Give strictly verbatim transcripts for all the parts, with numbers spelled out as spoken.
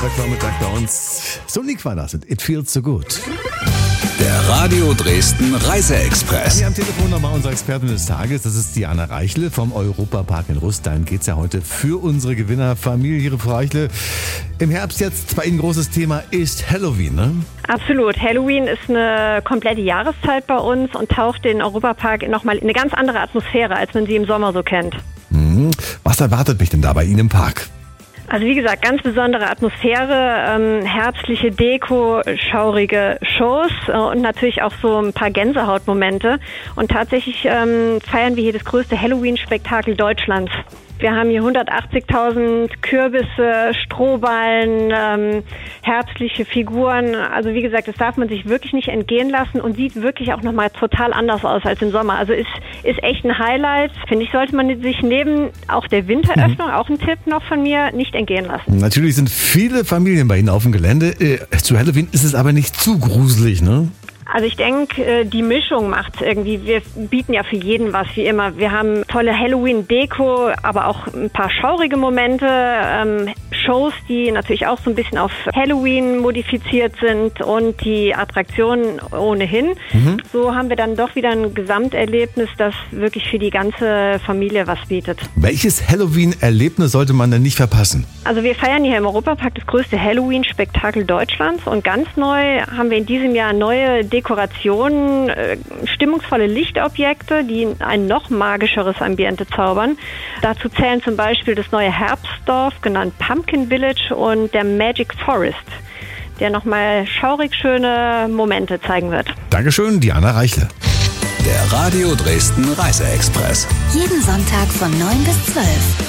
Samstagvormittag bei uns. Sonic war das und It Feels So Good. Der Radio Dresden Reiseexpress. Hier am Telefon nochmal unsere Expertin des Tages. Das ist Diana Reichle vom Europapark in Rust. Dahin geht es ja heute für unsere Gewinnerfamilie. Frau Reichle, im Herbst jetzt bei Ihnen großes Thema ist Halloween, ne? Absolut. Halloween ist eine komplette Jahreszeit bei uns und taucht den Europapark nochmal in eine ganz andere Atmosphäre, als man sie im Sommer so kennt. Mhm. Was erwartet mich denn da bei Ihnen im Park? Also wie gesagt, ganz besondere Atmosphäre, ähm, herbstliche Deko, schaurige Shows äh, und natürlich auch so ein paar Gänsehautmomente. Und tatsächlich ähm, feiern wir hier das größte Halloween-Spektakel Deutschlands. Wir haben hier hundertachtzigtausend Kürbisse, Strohballen, ähm, herbstliche Figuren. Also wie gesagt, das darf man sich wirklich nicht entgehen lassen und sieht wirklich auch nochmal total anders aus als im Sommer. Also ist, ist echt ein Highlight. Finde ich, sollte man sich neben auch der Winteröffnung, mhm. auch ein Tipp noch von mir, nicht entgehen lassen. Natürlich sind viele Familien bei Ihnen auf dem Gelände. Äh, zu Halloween ist es aber nicht zu gruselig, ne? Also ich denke, die Mischung macht irgendwie. Wir bieten ja für jeden was, wie immer. Wir haben tolle Halloween-Deko, aber auch ein paar schaurige Momente, ähm, Shows, die natürlich auch so ein bisschen auf Halloween modifiziert sind und die Attraktionen ohnehin. Mhm. So haben wir dann doch wieder ein Gesamterlebnis, das wirklich für die ganze Familie was bietet. Welches Halloween-Erlebnis sollte man denn nicht verpassen? Also wir feiern hier im Europapark das größte Halloween-Spektakel Deutschlands und ganz neu haben wir in diesem Jahr neue Dekorationen, äh, stimmungsvolle Lichtobjekte, die ein noch magischeres Ambiente zaubern. Dazu zählen zum Beispiel das neue Herbstdorf, genannt Pumpkin Village, und der Magic Forest, der nochmal schaurig schöne Momente zeigen wird. Dankeschön, Diana Reichle. Der Radio Dresden Reiseexpress. Jeden Sonntag von neun bis zwölf.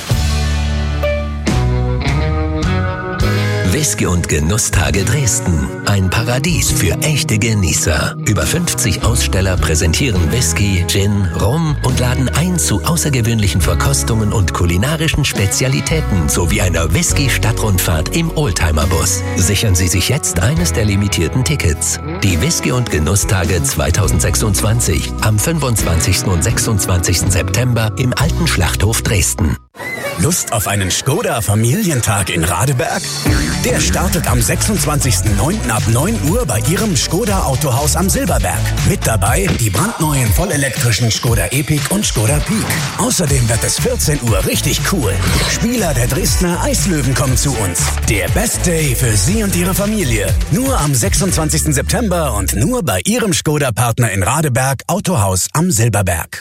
Whisky und Genusstage Dresden. Ein Paradies für echte Genießer. Über fünfzig Aussteller präsentieren Whisky, Gin, Rum und laden ein zu außergewöhnlichen Verkostungen und kulinarischen Spezialitäten sowie einer Whisky-Stadtrundfahrt im Oldtimer-Bus. Sichern Sie sich jetzt eines der limitierten Tickets. Die Whisky und Genusstage zweitausendsechsundzwanzig am fünfundzwanzigsten und sechsundzwanzigsten September im Alten Schlachthof Dresden. Lust auf einen Skoda Familientag in Radeberg? Der startet am sechsundzwanzigsten neunten ab neun Uhr bei Ihrem Skoda Autohaus am Silberberg. Mit dabei die brandneuen vollelektrischen Skoda Epic und Skoda Peak. Außerdem wird es vierzehn Uhr richtig cool. Spieler der Dresdner Eislöwen kommen zu uns. Der Best Day für Sie und Ihre Familie. Nur am sechsundzwanzigsten September und nur bei Ihrem Skoda-Partner in Radeberg, Autohaus am Silberberg.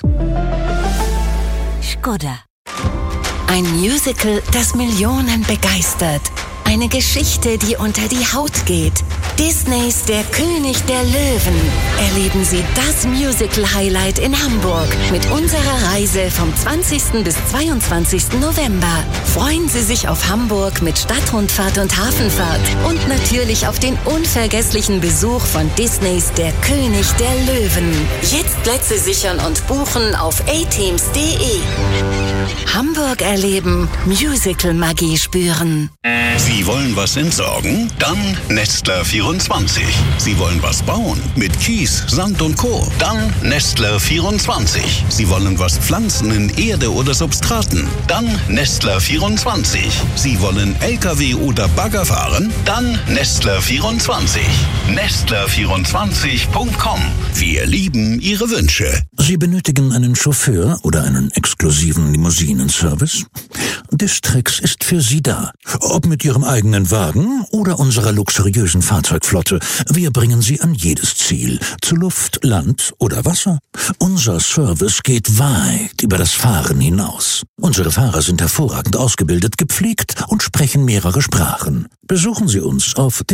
Skoda. Ein Musical, das Millionen begeistert. Eine Geschichte, die unter die Haut geht. Disneys Der König der Löwen. Erleben Sie das Musical-Highlight in Hamburg mit unserer Reise vom zwanzigsten bis zweiundzwanzigsten November. Freuen Sie sich auf Hamburg mit Stadtrundfahrt und Hafenfahrt und natürlich auf den unvergesslichen Besuch von Disneys Der König der Löwen. Jetzt Plätze sichern und buchen auf a teams punkt de. Hamburg erleben, Musical-Magie spüren. Sie wollen was entsorgen? Dann Nestler vierundzwanzig. Sie wollen was bauen? Mit Kies, Sand und Co. Dann Nestler vierundzwanzig. Sie wollen was pflanzen in Erde oder Substraten? Dann Nestler vierundzwanzig. Sie wollen L K W oder Bagger fahren? Dann Nestler vierundzwanzig. Nestler vierundzwanzig punkt com. Wir lieben Ihre Wünsche. Sie benötigen einen Chauffeur oder einen exklusiven Limousinenservice? Distrix ist für Sie da. Ob mit Ihrem eigenen Wagen oder unserer luxuriösen Fahrzeugflotte, wir bringen Sie an jedes Ziel, zu Luft, Land oder Wasser. Unser Service geht weit über das Fahren hinaus. Unsere Fahrer sind hervorragend ausgebildet, gepflegt und sprechen mehrere Sprachen. Besuchen Sie uns auf